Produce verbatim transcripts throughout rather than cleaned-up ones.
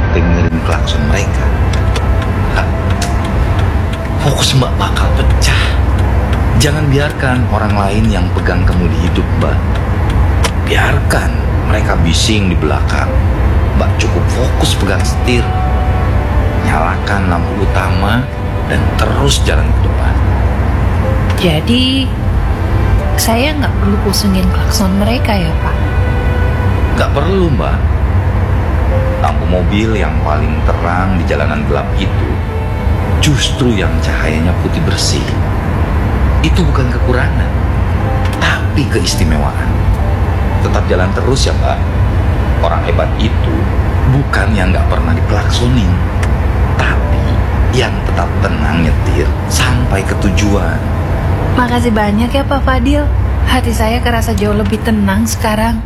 dengerin klakson mereka. Hah, fokus Mbak bakal pecah. Jangan biarkan orang lain yang pegang kemudi hidup, Mbak. Biarkan mereka bising di belakang. Mbak cukup fokus pegang setir. Nyalakan lampu utama dan terus jalan ke depan. Jadi saya nggak perlu pusingin klakson mereka ya Pak? Nggak perlu, Mbak. Lampu mobil yang paling terang di jalanan gelap itu justru yang cahayanya putih bersih. Itu bukan kekurangan, tapi keistimewaan. Tetap jalan terus ya, Mbak. Orang hebat itu bukan yang nggak pernah diklaksonin, tapi yang tetap tenang nyetir sampai ke tujuan. Makasih banyak ya Pak Fadil. Hati saya kerasa jauh lebih tenang sekarang.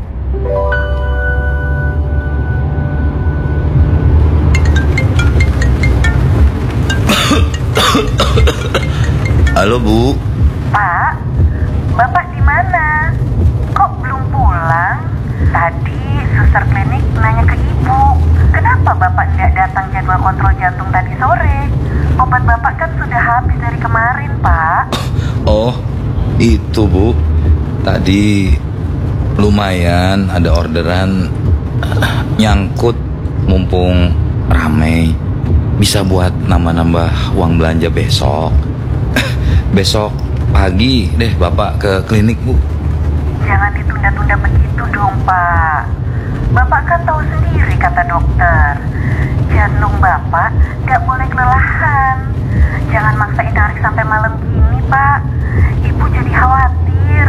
Halo Bu. Pak, Bapak di mana? Kok belum pulang? Tadi suster klinik nanya ke Ibu, kenapa Bapak tidak datang jadwal kontrol jantung tadi sore? Obat Bapak kan sudah habis dari kemarin, Pak. Oh, itu Bu. Tadi lumayan ada orderan uh, nyangkut, mumpung ramai. Bisa buat nambah-nambah uang belanja besok. Besok pagi deh Bapak ke klinik, Bu. Jangan ditunda-tunda begitu dong, Pak. Bapak kan tahu sendiri kata dokter, jantung Bapak gak boleh kelelahan. Jangan maksain narik sampai malam gini, Pak. Ibu jadi khawatir.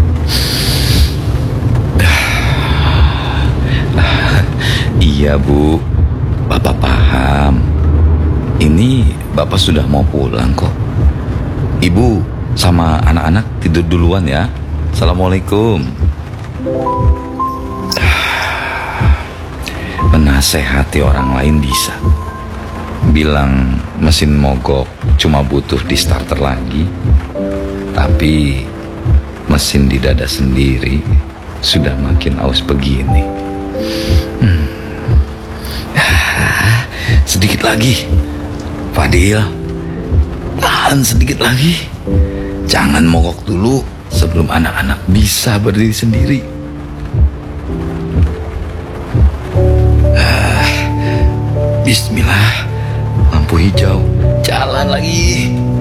Iya, Bu. Bapak paham. Ini Bapak sudah mau pulang kok. Ibu sama anak-anak tidur duluan ya. Assalamualaikum. Menasehati orang lain bisa. Bilang mesin mogok cuma butuh di starter lagi. Tapi mesin di dada sendiri sudah makin aus begini. Hmm. Sedikit lagi, Fadil. Tahan sedikit lagi. Jangan mogok dulu sebelum anak-anak bisa berdiri sendiri. Ah, Bismillah. Lampu hijau. Jalan lagi.